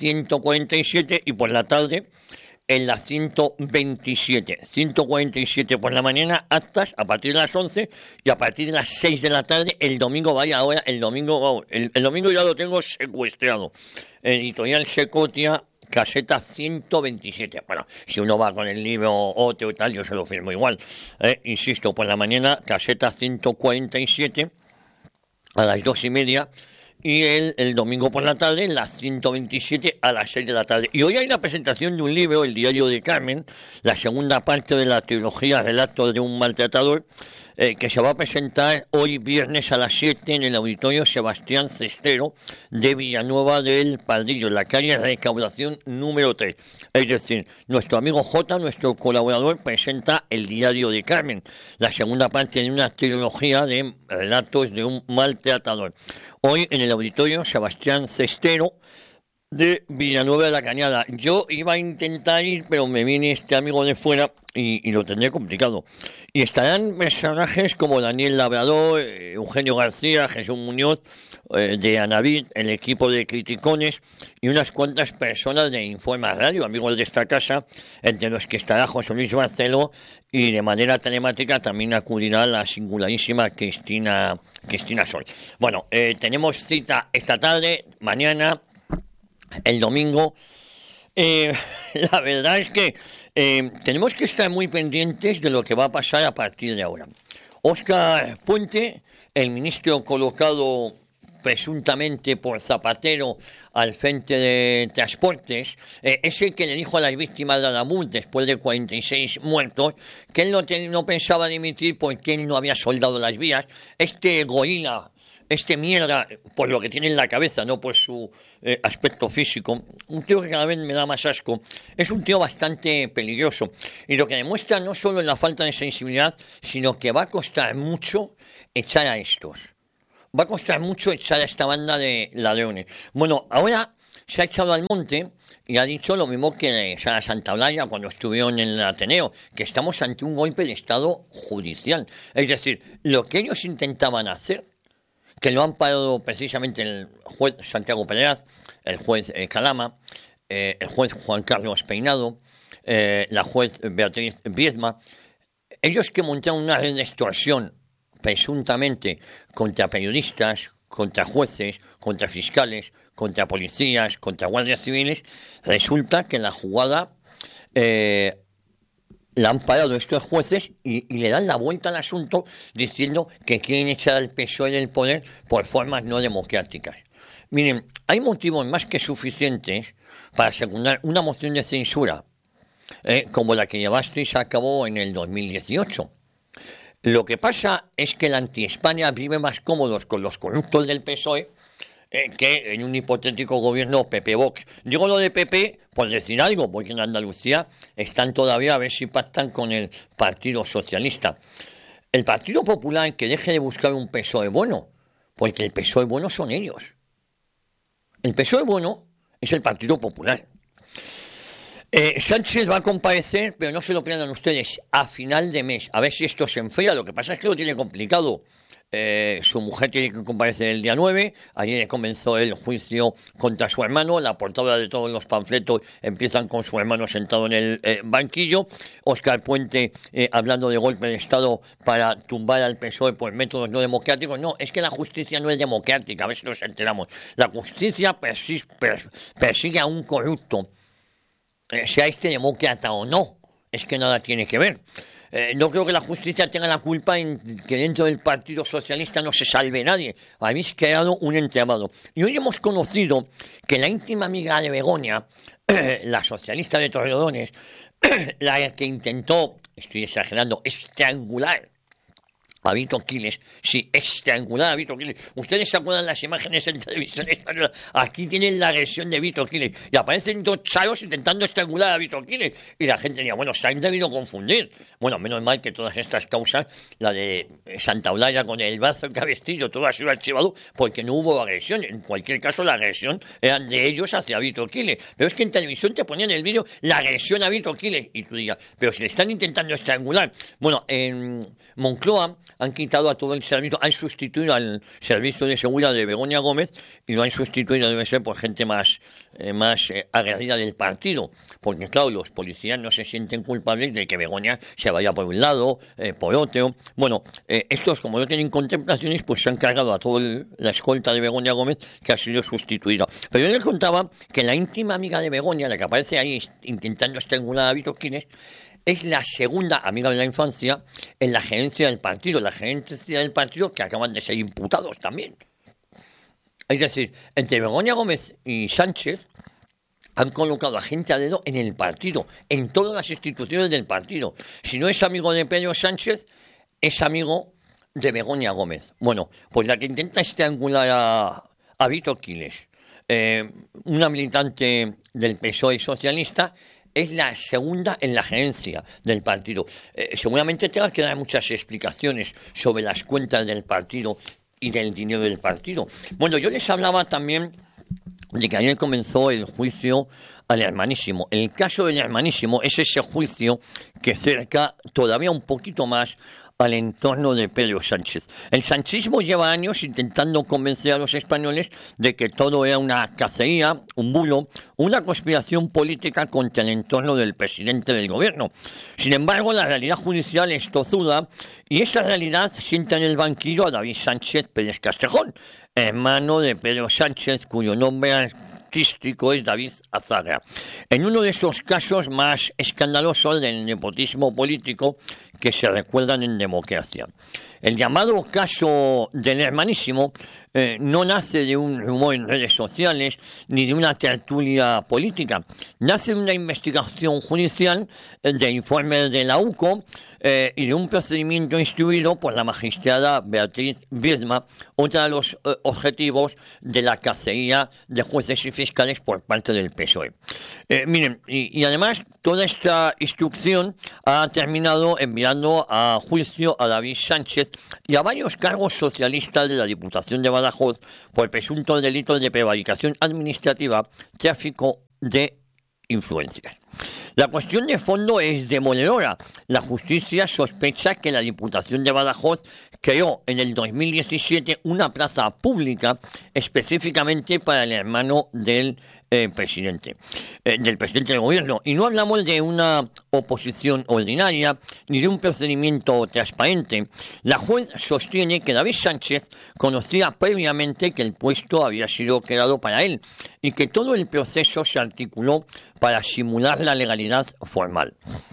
147 y por la tarde en la 127. 147 por la mañana, Actas a partir de las 11 y a partir de las 6 de la tarde el domingo. Vaya, ahora el domingo ya lo tengo secuestrado. Editorial Secotia, caseta 127. Bueno, si uno va con el libro otro y tal, yo se lo firmo igual. Insisto, por la mañana, caseta 147 a las 2:30 y el domingo por la tarde, en las 127 a las 6 de la tarde. Y hoy hay la presentación de un libro, El diario de Carmen, la segunda parte de la trilogía Relatos de un maltratador, que se va a presentar hoy viernes a las 7 en el Auditorio Sebastián Cestero de Villanueva del Pardillo, en la calle Recaudación número 3. Es decir, nuestro amigo J, nuestro colaborador, presenta El diario de Carmen, la segunda parte de una trilogía de relatos de un maltratador. Hoy en el Auditorio Sebastián Cestero de Villanueva de la Cañada. Yo iba a intentar ir, pero me viene este amigo de fuera y lo tendré complicado. Y estarán personajes como Daniel Labrador, Eugenio García, Jesús Muñoz, de Anavid, el equipo de Criticones y unas cuantas personas de Informa Radio, amigos de esta casa, entre los que estará José Luis Barceló, y de manera telemática también acudirá la singularísima Cristina Sol. Bueno, tenemos cita esta tarde, mañana, el domingo. La verdad es que tenemos que estar muy pendientes de lo que va a pasar a partir de ahora. Óscar Puente, el ministro colocado presuntamente por Zapatero al frente de Transportes, es el que le dijo a las víctimas de Adamuz, después de 46 muertos, que él no pensaba dimitir porque él no había soldado las vías. Este gorila mierda, por lo que tiene en la cabeza, no por su aspecto físico, un tío que cada vez me da más asco, es un tío bastante peligroso. Y lo que demuestra no solo la falta de sensibilidad, sino que va a costar mucho echar a estos. Va a costar mucho echar a esta banda de ladrones. Bueno, ahora se ha echado al monte y ha dicho lo mismo que Sara Santaolalla cuando estuvieron en el Ateneo, que estamos ante un golpe de Estado judicial. Es decir, lo que ellos intentaban hacer, que lo han parado precisamente el juez Santiago Pereraz, el juez Calama, el juez Juan Carlos Peinado, la juez Beatriz Viedma, ellos que montaron una red de extorsión presuntamente contra periodistas, contra jueces, contra fiscales, contra policías, contra guardias civiles, resulta que la jugada la han parado estos jueces y le dan la vuelta al asunto diciendo que quieren echar al PSOE del poder por formas no democráticas. Miren, hay motivos más que suficientes para secundar una moción de censura como la que llevasteis a cabo en el 2018. Lo que pasa es que la anti-España vive más cómodos con los corruptos del PSOE que en un hipotético gobierno PP-Vox. Digo lo de PP por decir algo, porque en Andalucía están todavía a ver si pactan con el Partido Socialista. El Partido Popular que deje de buscar un PSOE bueno, porque el PSOE bueno son ellos. El PSOE bueno es el Partido Popular. Sánchez va a comparecer, pero no se lo pierdan ustedes, a final de mes. A ver si esto se enfría. Lo que pasa es que lo tiene complicado. Su mujer tiene que comparecer el día 9. Ayer comenzó el juicio contra su hermano. La portada de todos los panfletos empiezan con su hermano sentado en el banquillo. Óscar Puente hablando de golpe de Estado para tumbar al PSOE por métodos no democráticos. No, es que la justicia no es democrática. A ver si nos enteramos. La justicia persigue a un corrupto, sea este demócrata o no. Es que nada tiene que ver. No creo que la justicia tenga la culpa en que dentro del Partido Socialista no se salve nadie. Habéis creado un entramado. Y hoy hemos conocido que la íntima amiga de Begoña, la socialista de Torrelodones, la que intentó, estoy exagerando, estrangular a Vito Quiles, sí, estrangular a Vito Quiles. Ustedes se acuerdan las imágenes en televisión española. Aquí tienen la agresión de Vito Quiles y aparecen dos charos intentando estrangular a Vito Quiles y la gente diría, bueno, se han debido confundir. Bueno, menos mal que todas estas causas, la de Santaolalla con el brazo en cabestillo, todo ha sido archivado porque no hubo agresión. En cualquier caso, la agresión era de ellos hacia Vito Quiles. Pero es que en televisión te ponían el vídeo la agresión a Vito Quiles y tú digas, pero si le están intentando estrangular. Bueno, en Moncloa han quitado a todo el servicio, han sustituido al servicio de seguridad de Begoña Gómez y lo han sustituido, debe ser, por gente más agredida del partido, porque claro, los policías no se sienten culpables de que Begoña se vaya por un lado, por otro. Bueno, estos, como no tienen contemplaciones, pues se han cargado a toda la escolta de Begoña Gómez, que ha sido sustituida. Pero yo les contaba que la íntima amiga de Begoña, la que aparece ahí intentando estrangular a Vito Quiles, es la segunda amiga de la infancia en la gerencia del partido, que acaban de ser imputados también. Es decir, entre Begoña Gómez y Sánchez han colocado a gente a dedo en el partido, en todas las instituciones del partido. Si no es amigo de Pedro Sánchez, es amigo de Begoña Gómez. Bueno, pues la que intenta estrangular a Vito Quiles, una militante del PSOE socialista, es la segunda en la gerencia del partido. Seguramente tenga que dar muchas explicaciones sobre las cuentas del partido y del dinero del partido. Bueno, yo les hablaba también de que ayer comenzó el juicio al Hermanísimo. El caso del Hermanísimo es ese juicio que cerca todavía un poquito más al entorno de Pedro Sánchez. El sanchismo lleva años intentando convencer a los españoles de que todo era una cacería, un bulo, una conspiración política contra el entorno del presidente del gobierno. Sin embargo, la realidad judicial es tozuda y esa realidad sienta en el banquillo a David Sánchez Pérez Castejón, hermano de Pedro Sánchez, cuyo nombre artístico es David Azagra. En uno de esos casos más escandalosos del nepotismo político que se recuerdan en democracia. El llamado caso del Hermanísimo no nace de un rumor en redes sociales ni de una tertulia política. Nace de una investigación judicial, de informes de la UCO y de un procedimiento instruido por la magistrada Beatriz Biedma, otro de los objetivos de la cacería de jueces y fiscales por parte del PSOE. Miren, y además toda esta instrucción ha terminado enviando a juicio a David Sánchez y a varios cargos socialistas de la Diputación de Badajoz por presuntos delitos de prevaricación administrativa, tráfico de influencias. La cuestión de fondo es demoledora. La justicia sospecha que la Diputación de Badajoz creó en el 2017 una plaza pública específicamente para el hermano del presidente del gobierno. Y no hablamos de una oposición ordinaria ni de un procedimiento transparente. La juez sostiene que David Sánchez conocía previamente que el puesto había sido creado para él y que todo el proceso se articuló para simular la legalidad formal.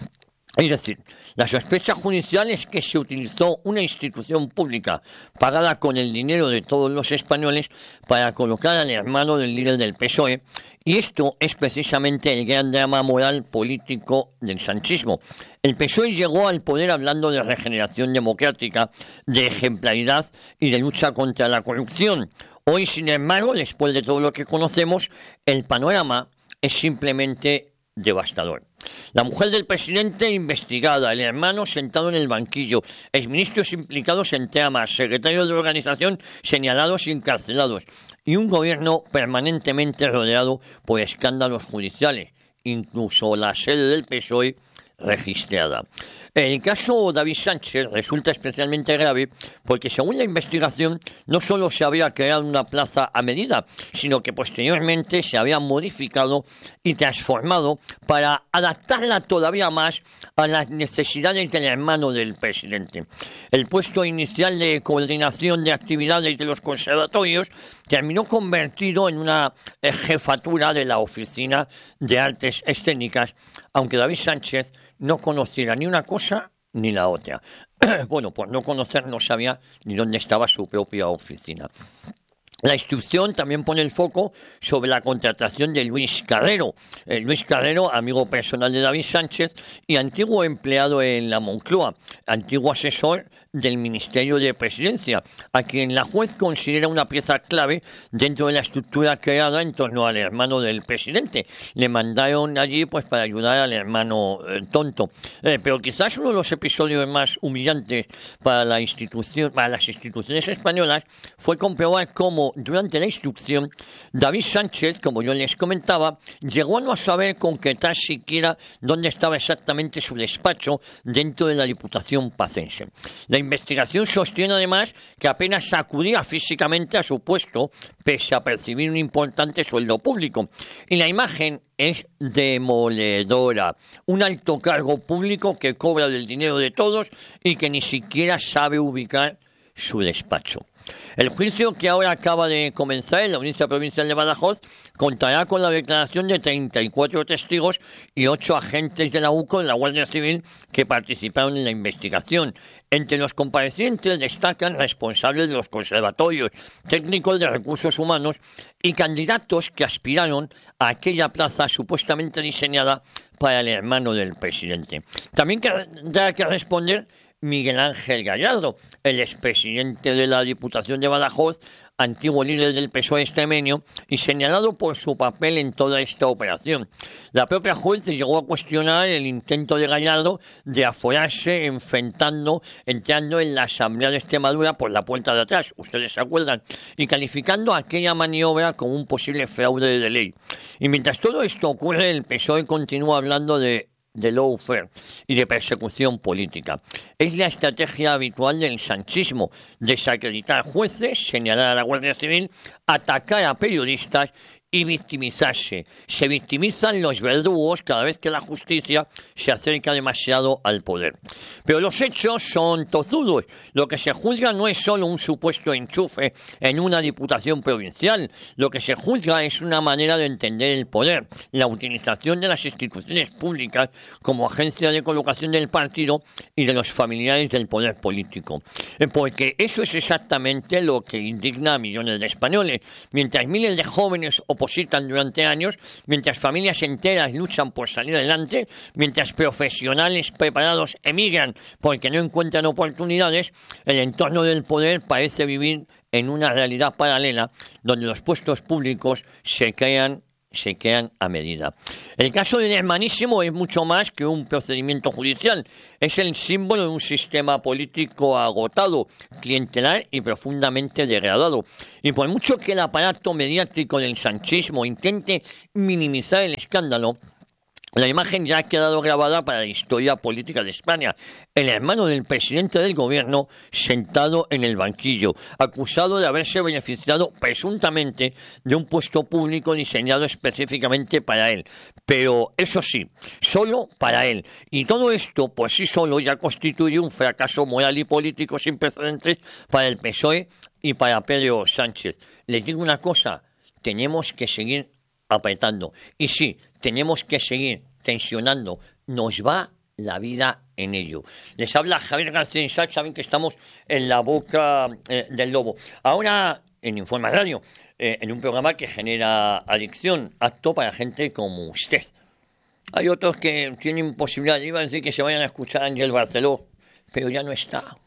Es decir, la sospecha judicial es que se utilizó una institución pública pagada con el dinero de todos los españoles para colocar al hermano del líder del PSOE, y esto es precisamente el gran drama moral político del sanchismo. El PSOE llegó al poder hablando de regeneración democrática, de ejemplaridad y de lucha contra la corrupción. Hoy, sin embargo, después de todo lo que conocemos, el panorama es simplemente devastador. La mujer del presidente investigada, el hermano sentado en el banquillo, exministros implicados en tramas, secretarios de organización señalados y encarcelados, y un gobierno permanentemente rodeado por escándalos judiciales, incluso la sede del PSOE registrada. El caso David Sánchez resulta especialmente grave porque, según la investigación, no solo se había creado una plaza a medida, sino que posteriormente se había modificado y transformado para adaptarla todavía más a las necesidades del hermano del presidente. El puesto inicial de coordinación de actividades de los conservatorios terminó convertido en una jefatura de la Oficina de Artes Escénicas, aunque David Sánchez no conociera ni una cosa ni la otra. Bueno, por no conocer no sabía ni dónde estaba su propia oficina. La instrucción también pone el foco sobre la contratación de Luis Carrero. Luis Carrero, amigo personal de David Sánchez y antiguo empleado en la Moncloa, antiguo asesor del Ministerio de Presidencia, a quien la juez considera una pieza clave dentro de la estructura creada en torno al hermano del presidente. Le mandaron allí pues para ayudar al hermano tonto. Pero quizás uno de los episodios más humillantes para las instituciones españolas fue comprobar cómo durante la instrucción David Sánchez, como yo les comentaba, llegó a no saber concretar siquiera dónde estaba exactamente su despacho dentro de la Diputación pacense. La investigación sostiene además que apenas acudía físicamente a su puesto, pese a percibir un importante sueldo público. Y la imagen es demoledora. Un alto cargo público que cobra del dinero de todos y que ni siquiera sabe ubicar su despacho. El juicio, que ahora acaba de comenzar en la Audiencia Provincial de Badajoz, contará con la declaración de 34 testigos y 8 agentes de la UCO de la Guardia Civil que participaron en la investigación. Entre los comparecientes destacan responsables de los conservatorios, técnicos de recursos humanos y candidatos que aspiraron a aquella plaza supuestamente diseñada para el hermano del presidente. También tendrá que responder Miguel Ángel Gallardo, el expresidente de la Diputación de Badajoz, antiguo líder del PSOE extremeño y señalado por su papel en toda esta operación. La propia juez llegó a cuestionar el intento de Gallardo de aforarse entrando en la Asamblea de Extremadura por la puerta de atrás, ustedes se acuerdan, y calificando aquella maniobra como un posible fraude de ley. Y mientras todo esto ocurre, el PSOE continúa hablando de lawfare y de persecución política. Es la estrategia habitual del sanchismo: desacreditar jueces, señalar a la Guardia Civil, atacar a periodistas y victimizarse. Se victimizan los verdugos cada vez que la justicia se acerca demasiado al poder. Pero los hechos son tozudos. Lo que se juzga no es solo un supuesto enchufe en una diputación provincial. Lo que se juzga es una manera de entender el poder, la utilización de las instituciones públicas como agencia de colocación del partido y de los familiares del poder político. Porque eso es exactamente lo que indigna a millones de españoles. Mientras miles de jóvenes opositan durante años, mientras familias enteras luchan por salir adelante, mientras profesionales preparados emigran porque no encuentran oportunidades, el entorno del poder parece vivir en una realidad paralela donde los puestos públicos se crean a medida. El caso del Hermanísimo es mucho más que un procedimiento judicial. Es el símbolo de un sistema político agotado, clientelar y profundamente degradado. Y por mucho que el aparato mediático del sanchismo intente minimizar el escándalo, la imagen ya ha quedado grabada para la historia política de España. El hermano del presidente del gobierno sentado en el banquillo, acusado de haberse beneficiado presuntamente de un puesto público diseñado específicamente para él. Pero eso sí, solo para él. Y todo esto por sí solo ya constituye un fracaso moral y político sin precedentes para el PSOE y para Pedro Sánchez. Les digo una cosa, tenemos que seguir apretando. Y sí, tenemos que seguir tensionando. Nos va la vida en ello. Les habla Javier García Isaac, saben que estamos en la boca del lobo. Ahora, en Informa Radio, en un programa que genera adicción, apto para gente como usted. Hay otros que tienen posibilidad, iba a decir que se vayan a escuchar a Ángel Barceló, pero ya no está.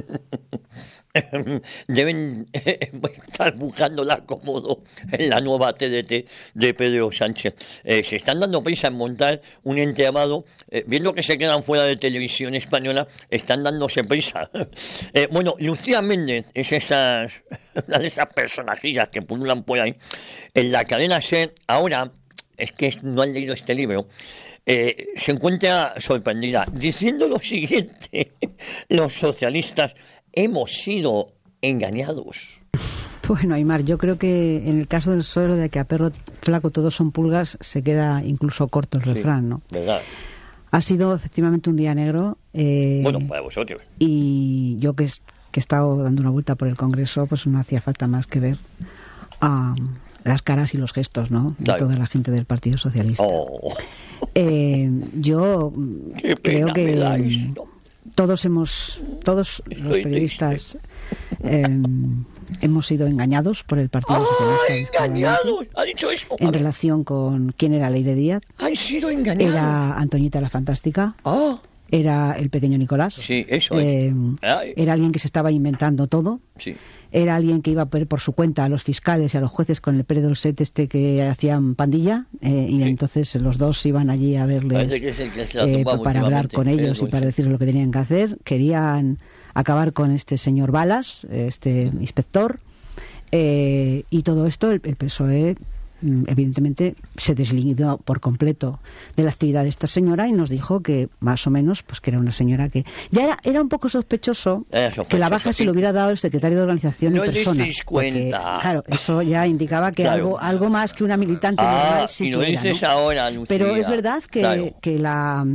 Deben estar buscándola cómodo en la nueva TDT de Pedro Sánchez. Se están dando prisa en montar un entramado, viendo que se quedan fuera de televisión española, están dándose prisa. Bueno, Lucía Méndez es una de esas personajillas que pululan por ahí en la cadena SER. Ahora, es que no han leído este libro, se encuentra sorprendida diciendo lo siguiente: los socialistas hemos sido engañados. Bueno, Aymar, yo creo que en el caso del suelo de que a perro flaco todos son pulgas, se queda incluso corto el refrán, ¿no? ¿Verdad? Ha sido efectivamente un día negro. Bueno, para vosotros. Y yo que he estado dando una vuelta por el Congreso, pues no hacía falta más que ver las caras y los gestos, ¿no? De toda la gente del Partido Socialista. Yo creo que todos los periodistas hemos sido engañados por el Partido Socialista. ¡Engañados! ¿Ha dicho eso? En relación con quién era Leire Díaz. Han sido engañados. Era Antoñita la Fantástica. Era el pequeño Nicolás. Sí, eso es. Era alguien que se estaba inventando todo. Sí. Era alguien que iba a ver por su cuenta a los fiscales y a los jueces con el pre-dolcet que hacían pandilla, y entonces los dos iban allí a verles para hablar con ellos y para decirles lo que tenían que hacer. Querían acabar con este señor Balas, este inspector, y todo esto el PSOE evidentemente se deslindó por completo de la actividad de esta señora y nos dijo que más o menos pues que era una señora que ya era un poco sospechoso que la baja se lo hubiera dado el secretario de organización en persona, porque, claro, eso ya indicaba que algo más que una militante normal sí y lo dices, ¿no? Ahora, Lucía. Pero es verdad que la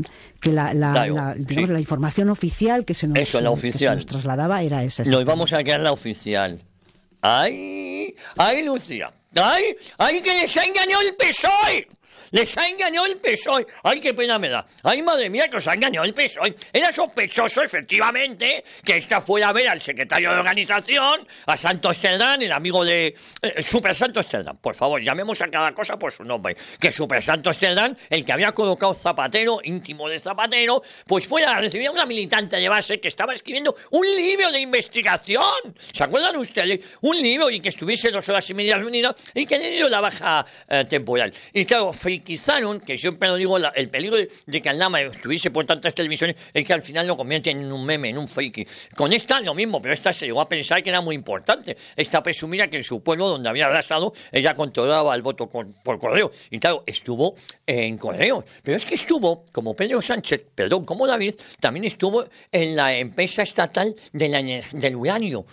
información oficial que se nos trasladaba era esa. Nos vamos a quedar la oficial. ¡Ay, Lucía! ¡Ay, que les ha engañado el PSOE! Les ha engañado el PSOE. ¡Ay, qué pena me da! ¡Ay, madre mía, que os ha engañado el PSOE! Era sospechoso, efectivamente, que esta fuera a ver al secretario de organización, a Santos Cerdán, el amigo de... Super Santos Cerdán, por favor, llamemos a cada cosa por su nombre. Que Super Santos Cerdán, el que había colocado Zapatero, íntimo de Zapatero, pues fuera a recibir a una militante de base que estaba escribiendo un libro de investigación. ¿Se acuerdan ustedes? Un libro, y que estuviese 2 horas y media reunida y que le dio la baja temporal. Y claro, frikizaron, que siempre lo digo, el peligro de que Aldama estuviese por tantas televisiones es que al final lo convierten en un meme, en un friki. Con esta lo mismo, pero esta se llegó a pensar que era muy importante. Esta presumía que en su pueblo, donde había arrasado, ella controlaba el voto por correo. Y claro, estuvo en correos. Pero es que estuvo, como Pedro Sánchez, como David, también estuvo en la empresa estatal del uranio.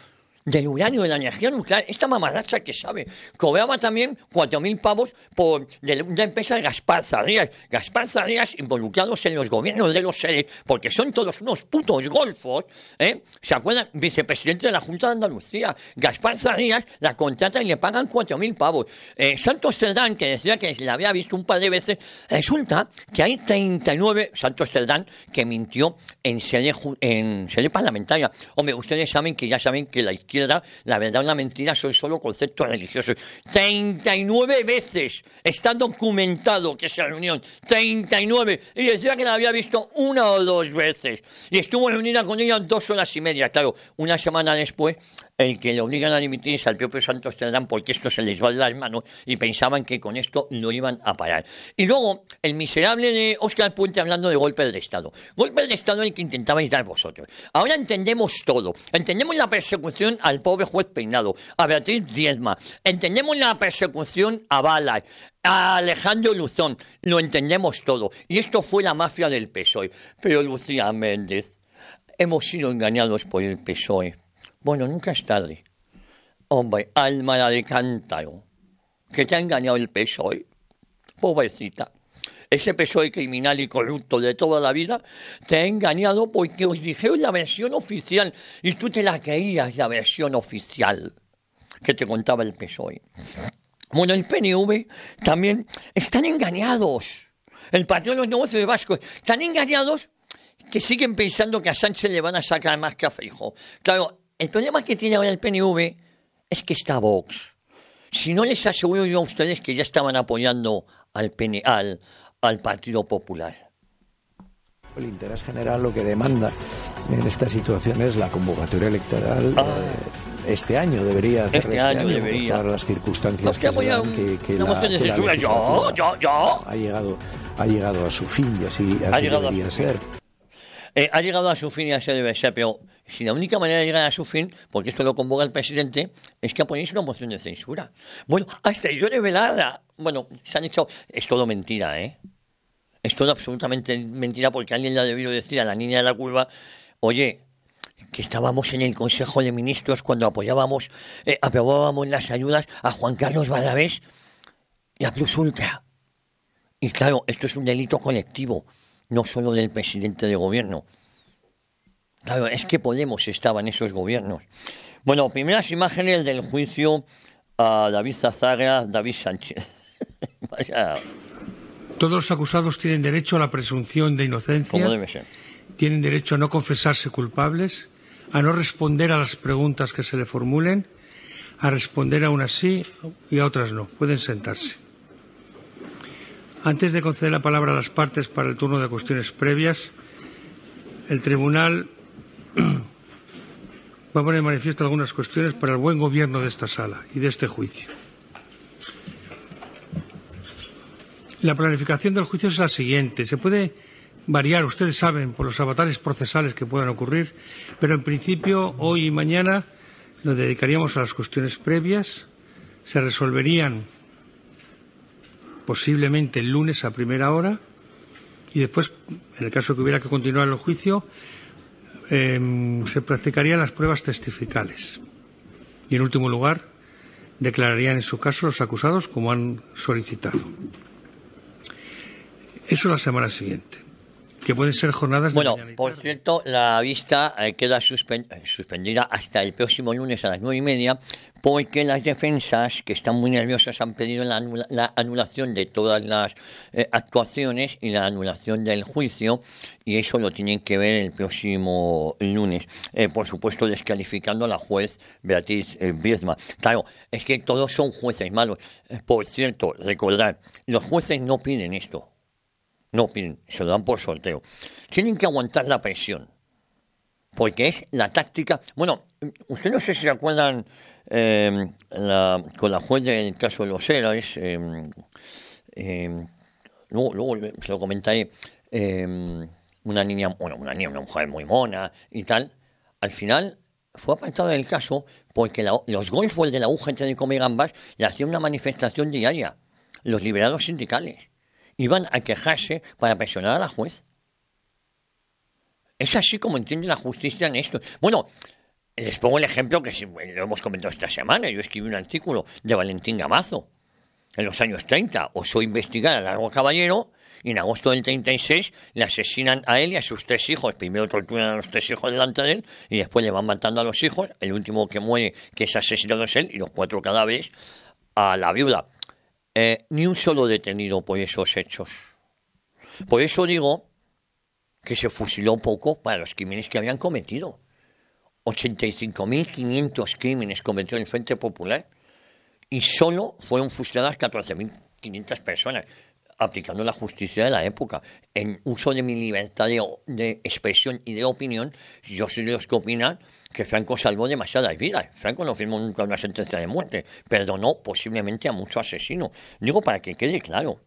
del uranio, de la energía nuclear. Esta mamarracha que sabe. Cobraba también 4.000 pavos de una empresa de Gaspar Zarrías. Gaspar Zarrías involucrados en los gobiernos de los seres, porque son todos unos putos golfos, ¿Se acuerdan? Vicepresidente de la Junta de Andalucía. Gaspar Zarrías la contrata y le pagan 4.000 pavos. Santos Cerdán, que decía que la había visto un par de veces, resulta que hay 39, Santos Cerdán, que mintió en sede parlamentaria. Hombre, ustedes saben que la izquierda, la verdad y la mentira son solo conceptos religiosos. 39 veces está documentado que esa reunión, 39, y decía que la había visto 1 o 2 veces, y estuvo reunida con ella 2 horas y media. Claro, una semana después, el que le obligan a dimitir es al propio Santos Cerdán, porque esto se les va de las manos y pensaban que con esto lo iban a parar. Y luego, el miserable de Óscar Puente hablando de golpe de Estado. Golpe de Estado el que intentabais dar vosotros. Ahora entendemos todo. Entendemos la persecución al pobre juez Peinado, a Beatriz Diezma. Entendemos la persecución a Balas, a Alejandro Luzón. Lo entendemos todo. Y esto fue la mafia del PSOE. Pero Lucía Méndez, hemos sido engañados por el PSOE. Bueno, nunca es tarde. Hombre, alma de cántaro, que te ha engañado el PSOE. Pobrecita. Ese PSOE criminal y corrupto de toda la vida te ha engañado porque os dijeron la versión oficial y tú te la creías, la versión oficial que te contaba el PSOE. Bueno, el PNV también están engañados. El Partido de los Negocios Vascos están engañados, que siguen pensando que a Sánchez le van a sacar más que a Feijóo. Claro, el problema que tiene ahora el PNV es que está Vox. Si no, les aseguro yo a ustedes que ya estaban apoyando al Partido Popular. El interés general lo que demanda en esta situación es la convocatoria electoral. Este año debería hacer este año debería. Por todas las circunstancias que ha llegado a su fin y así debería ser. Ha llegado a su fin y así debe ser, pero si la única manera de llegar a su fin, porque esto lo convoca el presidente, es que apoyéis una moción de censura. Bueno, hasta yo de velada. Bueno, se han hecho... Es todo mentira, Es todo absolutamente mentira, porque alguien le ha debido decir a la niña de la curva, oye, que estábamos en el Consejo de Ministros cuando aprobábamos las ayudas a Juan Carlos Barrabés y a Plus Ultra. Y claro, esto es un delito colectivo, no solo del presidente de gobierno. Claro, es que Podemos estaba en esos gobiernos. Bueno, primeras imágenes del juicio a David Zazaga, David Sánchez. Vaya. Todos los acusados tienen derecho a la presunción de inocencia. Como debe ser. Tienen derecho a no confesarse culpables, a no responder a las preguntas que se le formulen, a responder a unas sí y a otras no. Pueden sentarse. Antes de conceder la palabra a las partes para el turno de cuestiones previas, el tribunal va a poner en manifiesto algunas cuestiones para el buen gobierno de esta sala y de este juicio. La planificación del juicio es la siguiente. Se puede variar, ustedes saben, por los avatares procesales que puedan ocurrir, pero en principio, hoy y mañana, nos dedicaríamos a las cuestiones previas. Se resolverían posiblemente el lunes a primera hora y después, en el caso que hubiera que continuar el juicio, se practicarían las pruebas testificales. Y en último lugar, declararían en su caso los acusados como han solicitado. Eso la semana siguiente, que pueden ser jornadas de mañana y tarde. Por cierto, la vista queda suspendida hasta el próximo lunes a las 9:30, porque las defensas, que están muy nerviosas, han pedido la anulación de todas las actuaciones y la anulación del juicio, y eso lo tienen que ver el próximo lunes. Por supuesto, descalificando a la juez Beatriz Diezma. Claro, es que todos son jueces malos. Por cierto, recordar, los jueces no piden esto. No piden, se lo dan por sorteo. Tienen que aguantar la presión, porque es la táctica. Bueno, ustedes no sé si se acuerdan con la juez del caso de los héroes, luego se lo comentaré, una mujer muy mona y tal. Al final fue apartada del caso porque los golfos de la UGT de Come Gambas le hacían una manifestación diaria, los liberados sindicales. Iban a quejarse para presionar a la juez. Es así como entiende la justicia en esto. Bueno, Les pongo el ejemplo que lo hemos comentado esta semana. Yo escribí un artículo de Valentín Gamazo en los años 30. Osó investigar a Largo Caballero y en agosto del 36 le asesinan a él y a sus 3 hijos. Primero torturan a los 3 hijos delante de él y después le van matando a los hijos. El último que muere, que es asesinado, es él, y los 4 cadáveres a la viuda. Ni un solo detenido por esos hechos. Por eso digo que se fusiló poco para los crímenes que habían cometido. 85.500 crímenes cometió el Frente Popular y solo fueron fusiladas 14.500 personas, aplicando la justicia de la época. En uso de mi libertad de expresión y de opinión, yo soy de los que opinan que Franco salvó demasiadas vidas. Franco no firmó nunca una sentencia de muerte, perdonó posiblemente a muchos asesinos. Digo para que quede claro.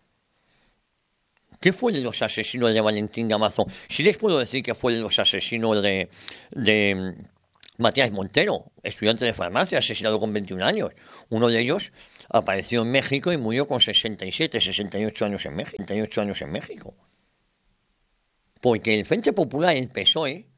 ¿Qué fue de los asesinos de Valentín Gamazo? Sí les puedo decir que fue de los asesinos de Matías Montero, estudiante de farmacia, asesinado con 21 años. Uno de ellos apareció en México y murió con 68 años en México. Porque el Frente Popular, el PSOE,